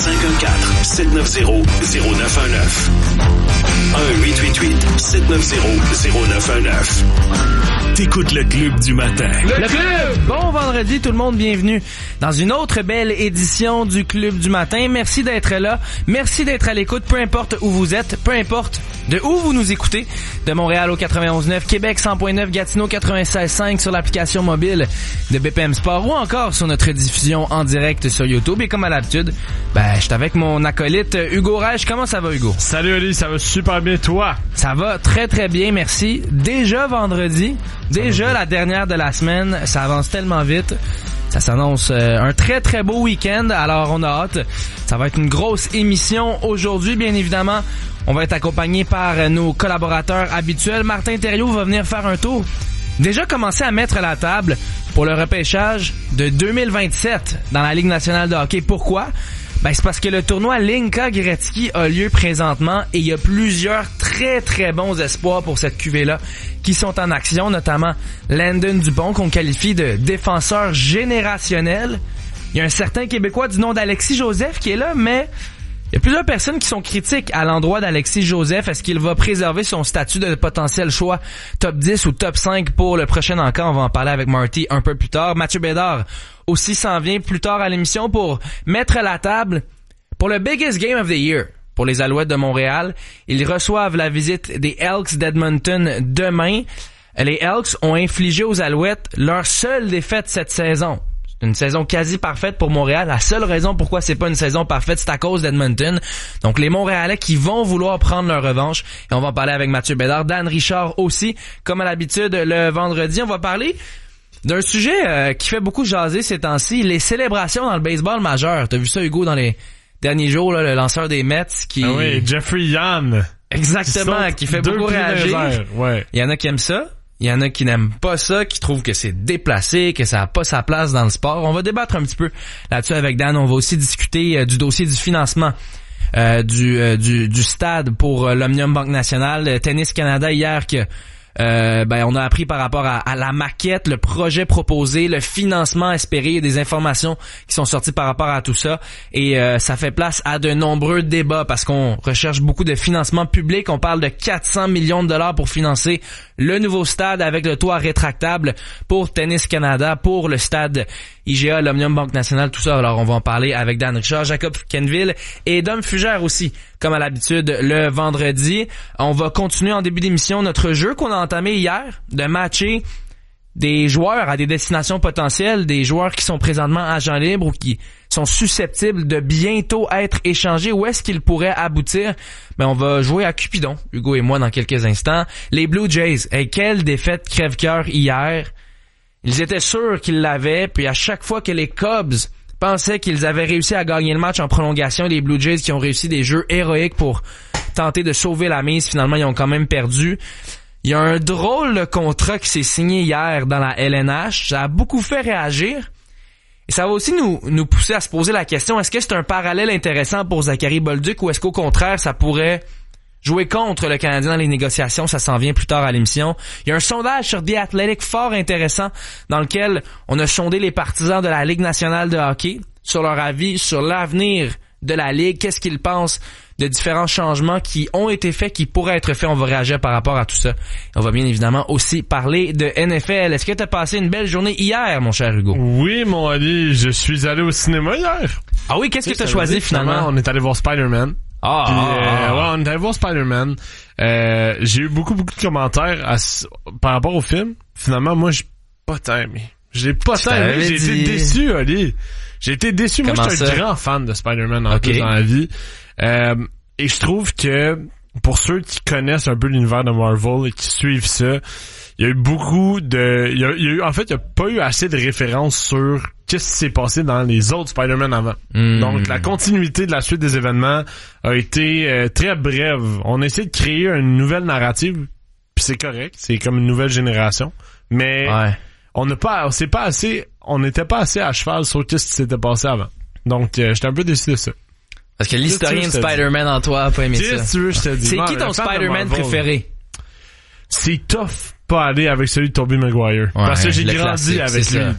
514-790-0919. 1-888-790-0919. T'écoutes le Club du matin. Le Club! Bon vendredi tout le monde, bienvenue dans une autre belle édition du Club du matin. Merci d'être là, merci d'être à l'écoute, peu importe où vous êtes, peu importe de où vous nous écoutez, de Montréal au 91.9, Québec 100.9, Gatineau 96.5 sur l'application mobile de BPM Sport ou encore sur notre diffusion en direct sur YouTube. Et comme à l'habitude, je suis avec mon acolyte Hugo Reich. Comment ça va, Hugo? Salut Ali, ça va super bien, toi? Ça va très très bien, merci. Déjà vendredi, déjà la dernière de la semaine, ça avance tellement vite. Ça s'annonce un très très beau week-end, alors on a hâte. Ça va être une grosse émission aujourd'hui, bien évidemment. On va être accompagné par nos collaborateurs habituels. Martin Thériault va venir faire un tour. Déjà commencer à mettre la table pour le repêchage de 2027 dans la Ligue nationale de hockey. Pourquoi? C'est parce que le tournoi Linka Gretzky a lieu présentement et il y a plusieurs très très bons espoirs pour cette cuvée-là qui sont en action, notamment Landon Dupont qu'on qualifie de défenseur générationnel. Il y a un certain Québécois du nom d'Alexis Joseph qui est là, mais il y a plusieurs personnes qui sont critiques à l'endroit d'Alexis Joseph. Est-ce qu'il va préserver son statut de potentiel choix top 10 ou top 5 pour le prochain encamp? On va en parler avec Marty un peu plus tard. Mathieu Bédard aussi s'en vient plus tard à l'émission pour mettre la table pour le biggest game of the year pour les Alouettes de Montréal. Ils reçoivent la visite des Elks d'Edmonton demain. Les Elks ont infligé aux Alouettes leur seule défaite cette saison. Une saison quasi parfaite pour Montréal. La seule raison pourquoi c'est pas une saison parfaite, c'est à cause d'Edmonton. Donc les Montréalais qui vont vouloir prendre leur revanche. Et on va en parler avec Mathieu Bédard, Dan Richard aussi. Comme à l'habitude, le vendredi, on va parler d'un sujet qui fait beaucoup jaser ces temps-ci, les célébrations dans le baseball majeur. T'as vu ça, Hugo, dans les derniers jours, là, le lanceur des Mets qui... Ah oui, Jeffrey Young. Exactement, qui fait beaucoup réagir. Ouais. Il y en a qui aiment ça. Il y en a qui n'aiment pas ça, qui trouvent que c'est déplacé, que ça n'a pas sa place dans le sport. On va débattre un petit peu là-dessus avec Dan. On va aussi discuter du dossier du financement du stade pour l'Omnium Banque Nationale. Tennis Canada hier que on a appris par rapport à la maquette, le projet proposé, le financement espéré, il y a des informations qui sont sorties par rapport à tout ça et ça fait place à de nombreux débats parce qu'on recherche beaucoup de financement public. On parle de 400 millions de dollars pour financer le nouveau stade avec le toit rétractable pour Tennis Canada, pour le stade IGA, l'Omnium Banque Nationale, tout ça. Alors on va en parler avec Dan Richard, Jacob Kenville et Dom Fugère aussi, comme à l'habitude le vendredi. On va continuer en début d'émission notre jeu qu'on a entamé hier, de matcher des joueurs à des destinations potentielles, des joueurs qui sont présentement agents libres ou qui sont susceptibles de bientôt être échangés. Où est-ce qu'ils pourraient aboutir? On va jouer à Cupidon, Hugo et moi, dans quelques instants. Les Blue Jays, quelle défaite crève-cœur hier. Ils étaient sûrs qu'ils l'avaient, puis à chaque fois que les Cubs pensaient qu'ils avaient réussi à gagner le match en prolongation, les Blue Jays qui ont réussi des jeux héroïques pour tenter de sauver la mise, finalement ils ont quand même perdu. Il y a un drôle de contrat qui s'est signé hier dans la LNH. Ça a beaucoup fait réagir. Et ça va aussi nous pousser à se poser la question, est-ce que c'est un parallèle intéressant pour Zachary Bolduc ou est-ce qu'au contraire, ça pourrait jouer contre le Canadien dans les négociations? Ça s'en vient plus tard à l'émission. Il y a un sondage sur The Athletic fort intéressant dans lequel on a sondé les partisans de la Ligue nationale de hockey sur leur avis, sur l'avenir de la Ligue, qu'est-ce qu'ils pensent de différents changements qui ont été faits, qui pourraient être faits. On va réagir par rapport à tout ça. On va bien évidemment aussi parler de NFL. Est-ce que tu as passé une belle journée hier, mon cher Hugo? Oui, mon Ali, je suis allé au cinéma hier. Ah oui, qu'est-ce que tu as choisi finalement? On est allé voir Spider-Man. Ouais, on est allé voir Spider-Man. J'ai eu beaucoup de commentaires par rapport au film. Finalement, moi, j'ai pas tant aimé. J'ai été déçu, Ali. J'ai été déçu. Moi, je suis un grand fan de Spider-Man en plus dans la vie. Et je trouve que pour ceux qui connaissent un peu l'univers de Marvel et qui suivent ça, il y a eu beaucoup de... en fait, il y a pas eu assez de références sur qu'est-ce qui s'est passé dans les autres Spider-Man avant. Donc, la continuité de la suite des événements a été très brève. On a essayé de créer une nouvelle narrative, puis c'est correct. C'est comme une nouvelle génération. Mais on n'était pas assez à cheval sur ce qui s'était passé avant. Donc, j'étais un peu déçu de ça. Parce que l'historien de Spider-Man en toi a pas aimé ça. Tu veux, je te dis. C'est qui ton Spider-Man préféré? C'est tough pas aller avec celui de Tobey Maguire. Parce que j'ai grandi avec lui.